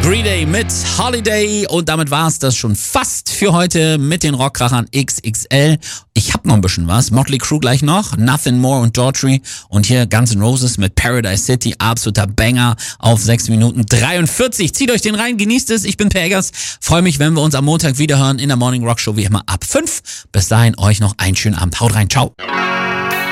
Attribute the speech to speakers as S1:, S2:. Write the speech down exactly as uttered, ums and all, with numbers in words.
S1: Green Day mit Holiday und damit war es das schon fast für heute mit den Rockkrachern X X L. Ich hab noch ein bisschen was. Motley Crue gleich noch, Nothing More und Daughtry und hier Guns N' Roses mit Paradise City, absoluter Banger auf sechs Minuten dreiundvierzig. Zieht euch den rein, genießt es. Ich bin Per Eggers. Freue mich, wenn wir uns am Montag wiederhören in der Morning Rock Show wie immer ab fünf. Bis dahin euch noch einen schönen Abend. Haut rein, ciao.